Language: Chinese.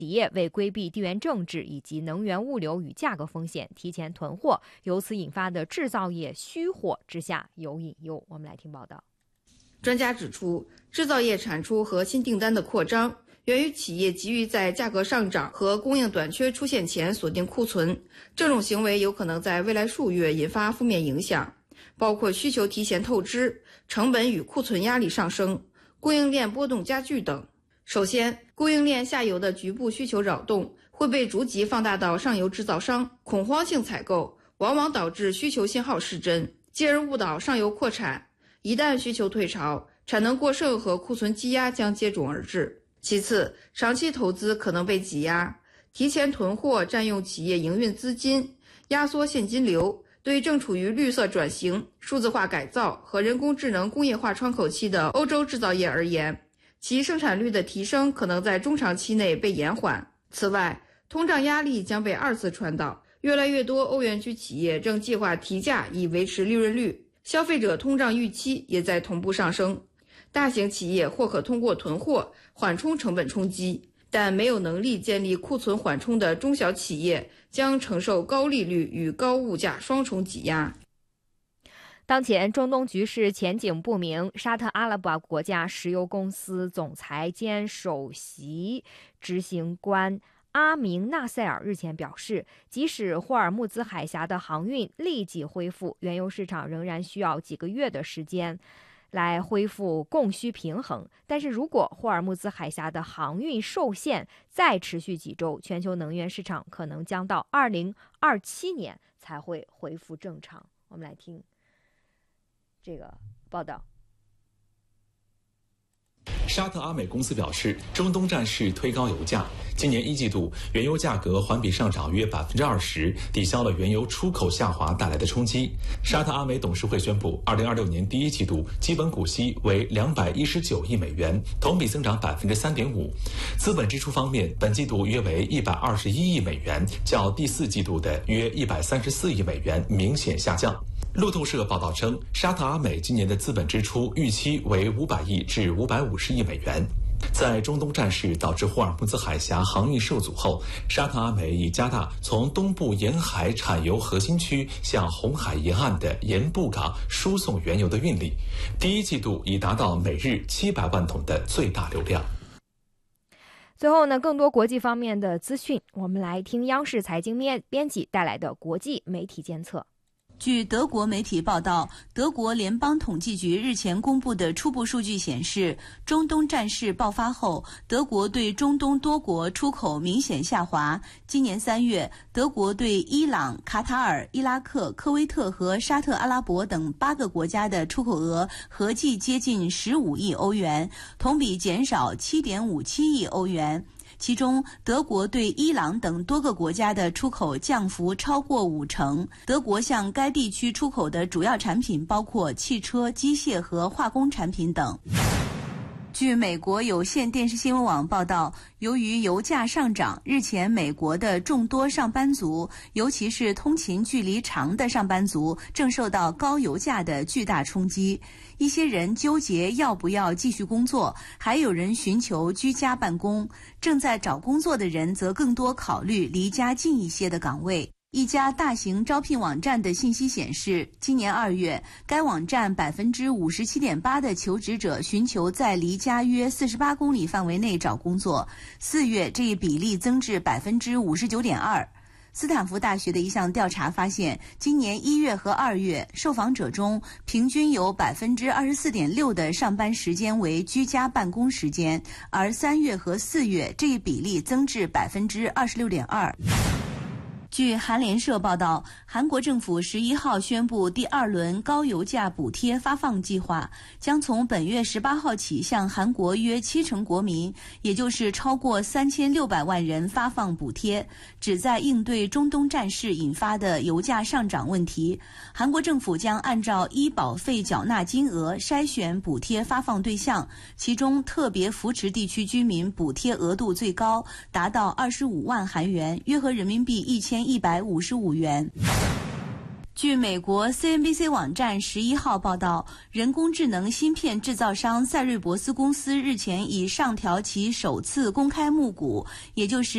企业为规避地缘政治以及能源物流与价格风险，提前囤货，由此引发的制造业虚货之下有隐忧。我们来听报道。 专家指出，制造业产出和新订单的扩张源于企业急于在价格上涨和供应短缺出现前锁定库存，这种行为有可能在未来数月引发负面影响，包括需求提前透支、成本与库存压力上升、供应链波动加剧等。首先，供应链下游的局部需求扰动会被逐级放大到上游制造商，恐慌性采购往往导致需求信号失真，继而误导上游扩产。一旦需求退潮，产能过剩和库存积压将接踵而至。其次，长期投资可能被挤压，提前囤货占用企业营运资金，压缩现金流，对正处于绿色转型、数字化改造和人工智能工业化窗口期的欧洲制造业而言，其生产率的提升可能在中长期内被延缓。此外，通胀压力将被二次传导，越来越多欧元区企业正计划提价以维持利润率，消费者通胀预期也在同步上升。大型企业或可通过囤货缓冲成本冲击，但没有能力建立库存缓冲的中小企业将承受高利率与高物价双重挤压。 当前中东局势前景不明，沙特阿拉伯国家石油公司总裁兼首席执行官阿明纳塞尔日前表示，即使霍尔木兹海峡的航运立即恢复，原油市场仍然需要几个月的时间来恢复供需平衡。但是如果霍尔木兹海峡的航运受限再持续几周，全球能源市场可能将到2027年才会恢复正常。我们来听这个报道。 沙特阿美公司表示，中东战事推高油价，今年一季度原油价格环比上涨约20%，抵消了原油出口下滑带来的冲击。沙特阿美董事会宣布，2026年第一季度基本股息为219亿美元，同比增长3.5%。资本支出方面，本季度约为121亿美元，较第四季度的约134亿美元明显下降。路透社报道称，沙特阿美今年的资本支出预期为500亿至550亿美元。在中东战事导致霍尔木兹海峡航运受阻后，沙特阿美已加大从东部沿海产油核心区向红海沿岸的盐布港输送原油的运力，第一季度已达到每日700万桶的最大流量。 最后呢，更多国际方面的资讯，我们来听央视财经编辑带来的国际媒体监测。 据德国媒体报道，德国联邦统计局日前公布的初步数据显示，中东战事爆发后，德国对中东多国出口明显下滑。今年3月，德国对伊朗、卡塔尔、伊拉克、科威特和沙特阿拉伯等8个国家的出口额合计接近15亿欧元，同比减少7.57亿欧元。其中，德国对伊朗等多个国家的出口降幅超过50%。德国向该地区出口的主要产品包括汽车、机械和化工产品等。据美国有线电视新闻网报道，由于油价上涨，日前美国的众多上班族，尤其是通勤距离长的上班族，正受到高油价的巨大冲击。一些人纠结要不要继续工作，还有人寻求居家办公。正在找工作的人则更多考虑离家近一些的岗位。一家大型招聘网站的信息显示，今年2月，该网站57.8%的求职者寻求在离家约48公里范围内找工作，4月这一比例增至59.2%。斯坦福大学的一项调查发现，今年1月和2月，受访者中平均有24.6%的上班时间为居家办公时间，而3月和4月这一比例增至26.2%。据韩联社报道，韩国政府11号宣布第2轮高油价补贴发放计划，将从本月18号起向韩国约70%国民，也就是超过3600万人发放补贴，旨在应对中东战事引发的油价上涨问题。韩国政府将按照医保费缴纳金额筛选补贴发放对象，其中特别扶持地区居民补贴额度最高，达到25万韩元，约合人民币1155元。 据美国 CNBC 网站11号报道，人工智能芯片制造商赛瑞博斯公司日前已上调其首次公开募股，也就是